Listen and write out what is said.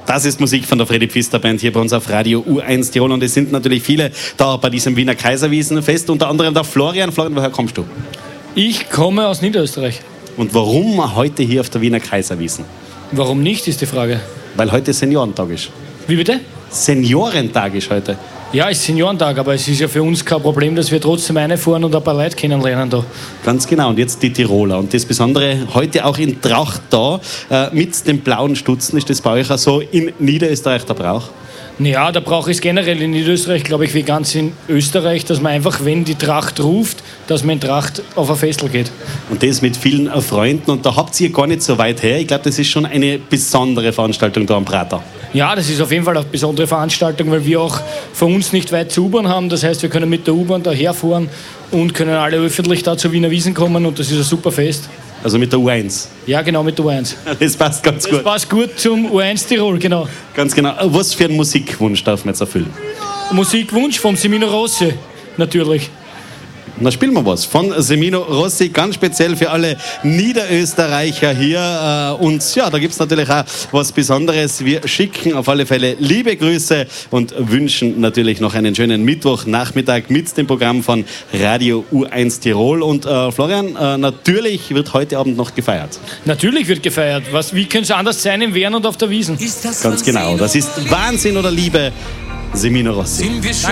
Das ist Musik von der Freddy Pfister Band hier bei uns auf Radio U1 Tirol. Und es sind natürlich viele da bei diesem Wiener Kaiserwiesenfest, unter anderem der Florian. Florian, woher kommst du? Ich komme aus Niederösterreich. Und warum heute hier auf der Wiener Kaiserwiesen? Warum nicht, ist die Frage. Weil heute Seniorentag ist. Wie bitte? Seniorentag ist heute. Ja, es ist Seniorentag, aber es ist ja für uns kein Problem, dass wir trotzdem reinfahren und ein paar Leute kennenlernen da. Ganz genau, und jetzt die Tiroler. Und das Besondere heute auch in Tracht da, mit dem blauen Stutzen. Ist das bei euch auch so in Niederösterreich der Brauch? Ja, der Brauch ist generell in Niederösterreich, glaube ich, wie ganz in Österreich, dass man einfach, wenn die Tracht ruft, dass man in Tracht auf ein Festel geht. Und das mit vielen Freunden. Und da habt ihr gar nicht so weit her. Ich glaube, das ist schon eine besondere Veranstaltung da am Prater. Ja, das ist auf jeden Fall eine besondere Veranstaltung, weil wir auch von uns nicht weit zur U-Bahn haben. Das heißt, wir können mit der U-Bahn da herfahren und können alle öffentlich da zur Wiener Wiesn kommen. Und das ist ein super Fest. Also mit der U1? Ja, genau, mit der U1. Das passt ganz gut. Das passt gut zum U1 Tirol, genau. Ganz genau. Was für einen Musikwunsch darf man jetzt erfüllen? Musikwunsch vom Semino Rossi, natürlich. Na, spielen wir was von Semino Rossi, ganz speziell für alle Niederösterreicher hier. Und ja, da gibt es natürlich auch was Besonderes. Wir schicken auf alle Fälle liebe Grüße und wünschen natürlich noch einen schönen Mittwochnachmittag mit dem Programm von Radio U1 Tirol. Und Florian, natürlich wird heute Abend noch gefeiert. Natürlich wird gefeiert. Wie könnte es anders sein im Wehren und auf der Wiesn? Ganz genau. Das ist Wahnsinn oder Liebe, Semino Rossi.